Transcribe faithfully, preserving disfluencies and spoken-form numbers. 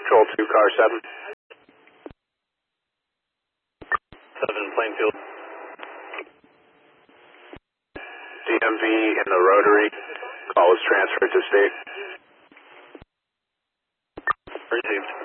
Control two, car seven. seven, Plainfield. D M V in the rotary. Call was transferred to state. Received.